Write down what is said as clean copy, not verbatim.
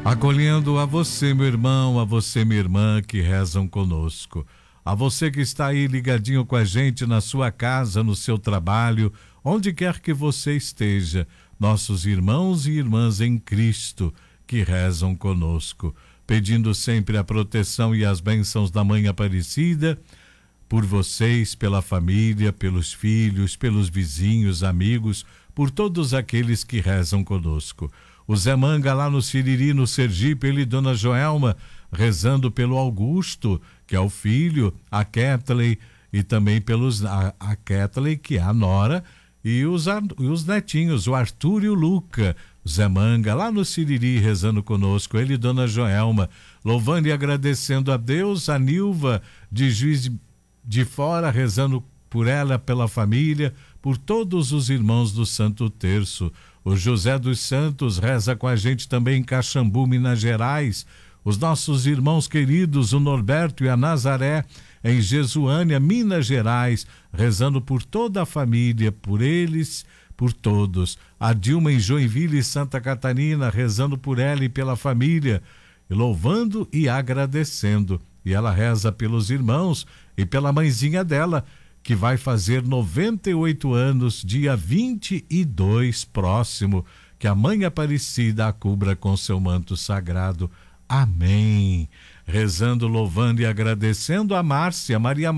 Acolhendo a você, meu irmão, a você, minha irmã, que rezam conosco. A você que está aí ligadinho com a gente na sua casa, no seu trabalho, onde quer que você esteja, nossos irmãos e irmãs em Cristo que rezam conosco, pedindo sempre a proteção e as bênçãos da Mãe Aparecida, por vocês, pela família, pelos filhos, pelos vizinhos, amigos, por todos aqueles que rezam conosco. O Zé Manga lá no Siriri, no Sergipe, ele e Dona Joelma, rezando pelo Augusto, que é o filho, a Kathleen, e também pelos a Kathleen, que é a nora, e os netinhos, o Arthur e o Luca. O Zé Manga lá no Siriri, rezando conosco, ele e Dona Joelma, louvando e agradecendo a Deus, a Nilva de Juiz de Fora, rezando por ela, pela família, por todos os irmãos do Santo Terço. O José dos Santos reza com a gente também em Caxambu, Minas Gerais. Os nossos irmãos queridos, o Norberto e a Nazaré, em Jesuânia, Minas Gerais, rezando por toda a família, por eles, por todos. A Dilma em Joinville, Santa Catarina, rezando por ela e pela família, louvando e agradecendo. E ela reza pelos irmãos e pela mãezinha dela, que vai fazer 98 anos, dia 22 próximo. Que a Mãe Aparecida a cubra com seu manto sagrado. Amém. Rezando, louvando e agradecendo a Márcia, Maria